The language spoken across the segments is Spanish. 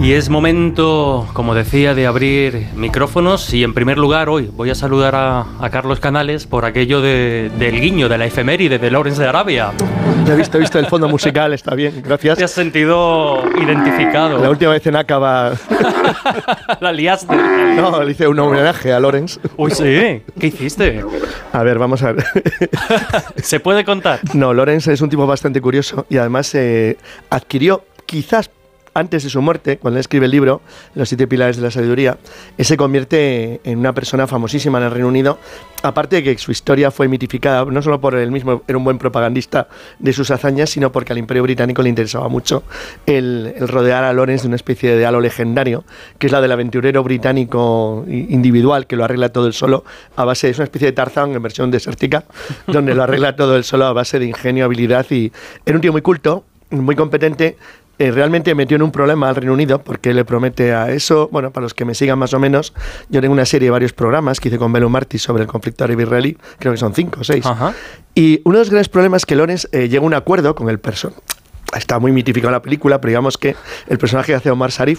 Y es momento, como decía, de abrir micrófonos y en primer lugar hoy voy a saludar a Carlos Canales por aquello del guiño de la efeméride de Lawrence de Arabia. Ya he visto el fondo musical, está bien, gracias. ¿Te has sentido identificado? La última vez en Acaba... La liaste. No, le hice un homenaje a Lawrence. Uy, sí. ¿Qué hiciste? A ver, vamos a ver. ¿Se puede contar? No, Lawrence es un tipo bastante curioso y además adquirió, quizás antes de su muerte, cuando él escribe el libro, Los 7 pilares de la sabiduría, él se convierte en una persona famosísima en el Reino Unido, aparte de que su historia fue mitificada, no solo por él mismo, era un buen propagandista de sus hazañas, sino porque al Imperio Británico le interesaba mucho el rodear a Lawrence de una especie de halo legendario, que es la del aventurero británico individual, que lo arregla todo él solo, a base, es una especie de Tarzán en versión desértica, donde lo arregla todo él solo a base de ingenio, habilidad, y era un tío muy culto, muy competente. Realmente metió en un problema al Reino Unido porque le promete a eso, bueno, para los que me sigan más o menos, yo tengo una serie de varios programas que hice con Belu Marti sobre el conflicto árabe-israelí, creo que son 5 o 6. Ajá. Y uno de los grandes problemas es que Lawrence llega a un acuerdo con el personaje. Está muy mitificado en la película, pero digamos que el personaje que hace Omar Sharif,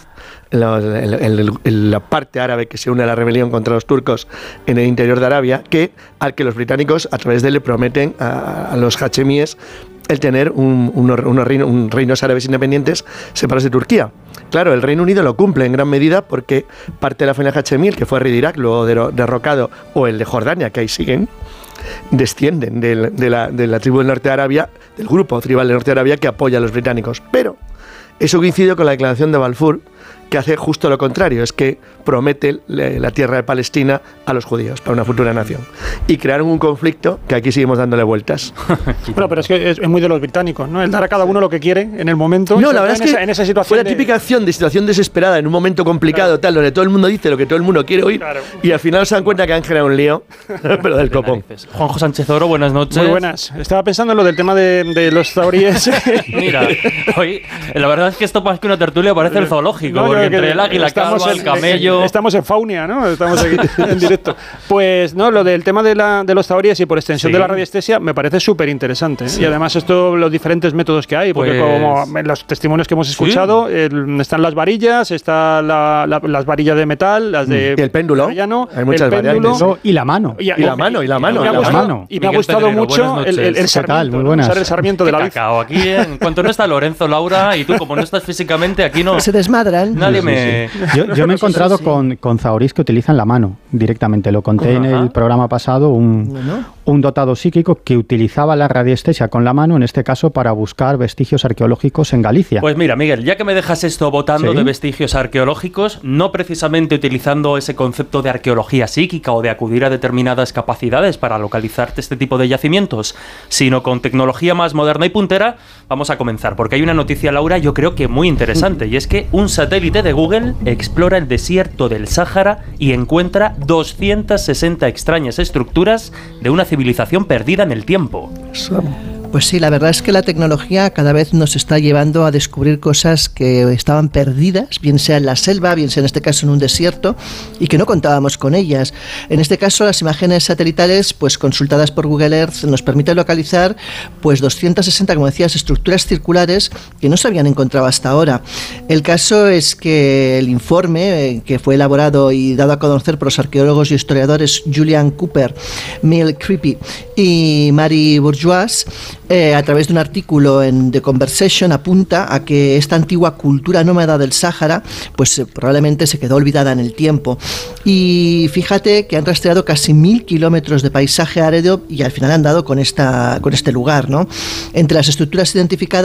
la parte árabe que se une a la rebelión contra los turcos en el interior de Arabia, al que los británicos a través de él le prometen a los hachemíes el tener unos reinos árabes independientes separados de Turquía. Claro, el Reino Unido lo cumple en gran medida porque parte de la familia hachemí, el que fue rey de Irak, luego derrocado, o el de Jordania, que ahí siguen, descienden de la tribu del norte de Arabia, del grupo tribal del norte de Arabia que apoya a los británicos. Pero eso coincide con la declaración de Balfour, que hace justo lo contrario, es que promete la tierra de Palestina a los judíos para una futura nación. Y crearon un conflicto que aquí seguimos dándole vueltas. Bueno, pero es que es muy de los británicos, ¿no? El dar a cada uno lo que quiere en el momento. No, la verdad es que en esa situación fue la típica acción de situación desesperada en un momento complicado, claro, tal, donde todo el mundo dice lo que todo el mundo quiere oír, claro, y al final se dan cuenta que han generado un lío, pero del copón. Juanjo Sánchez Oro, buenas noches. Muy buenas. Estaba pensando en lo del tema de los zauríes. Mira, hoy la verdad es que esto más que una tertulia parece el zoológico, porque entre el águila calva, el camello... Estamos en Faunia, ¿no? Estamos aquí en directo. Pues no, lo del tema de los zauríes y por extensión de la radiestesia me parece súper interesante. Sí. Y además los diferentes métodos que hay, porque como en los testimonios que hemos escuchado, están las varillas, está las varillas de metal, las de... Y el péndulo. Hay muchas variantes. Y la mano. Y me ha gustado mucho el sarmiento. Muy buenas. Usar el sarmiento de la bici. Aquí, en cuanto no está Lorenzo, Laura, y tú como no estás físicamente, aquí no... Se desmadran. Nadie me... Yo me he encontrado con zaurís que utilizan la mano directamente. Lo conté en el programa pasado, un dotado psíquico que utilizaba la radiestesia con la mano, en este caso para buscar vestigios arqueológicos en Galicia. Pues mira, Miguel, ya que me dejas esto botando de vestigios arqueológicos, no precisamente utilizando ese concepto de arqueología psíquica o de acudir a determinadas capacidades para localizar este tipo de yacimientos, sino con tecnología más moderna y puntera, vamos a comenzar, porque hay una noticia, Laura, yo creo que muy interesante, y es que un satélite de Google explora el desierto del Sáhara y encuentra 260 extrañas estructuras de una civilización perdida en el tiempo. Pues sí, la verdad es que la tecnología cada vez nos está llevando a descubrir cosas que estaban perdidas, bien sea en la selva, bien sea en este caso en un desierto, y que no contábamos con ellas. En este caso, las imágenes satelitales, pues consultadas por Google Earth, nos permiten localizar pues 260, como decías, estructuras circulares que no se habían encontrado hasta ahora. El caso es que el informe que fue elaborado y dado a conocer por los arqueólogos y historiadores Julian Cooper, Mel Creepy y Mary Bourgeois, a través de un artículo en The Conversation, apunta a que esta antigua cultura nómada del Sáhara pues probablemente se quedó olvidada en el tiempo. Y fíjate que han rastreado casi 1000 kilómetros de paisaje árido y al final han dado con este lugar, ¿no? Entre las estructuras identificadas